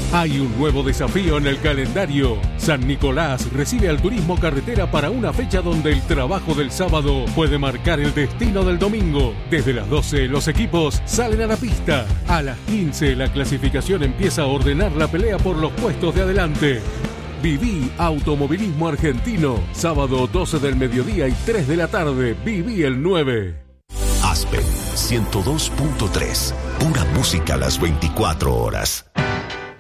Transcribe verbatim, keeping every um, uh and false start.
Hay un nuevo desafío en el calendario. San Nicolás recibe al turismo carretera para una fecha donde el trabajo del sábado puede marcar el destino del domingo. Desde las doce los equipos salen a la pista. A las quince la clasificación empieza a ordenar la pelea por los puestos de adelante. Viví Automovilismo Argentino. Sábado doce del mediodía y tres de la tarde. Viví el nueve. Aspen ciento dos punto tres. Pura música a las veinticuatro horas.